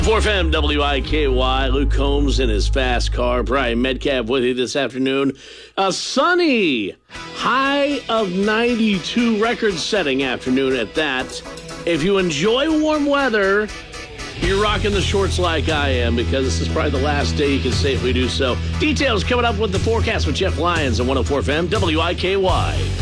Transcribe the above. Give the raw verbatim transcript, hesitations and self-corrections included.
four F M W I K Y, Luke Combs in his fast car. Brian Metcalf with you this afternoon. A sunny high of ninety-two, record-setting afternoon at that. If you enjoy warm weather, you're rocking the shorts like I am, because this is probably the last day you can safely do so. Details coming up with the forecast with Jeff Lyons on one oh four F M W I K Y.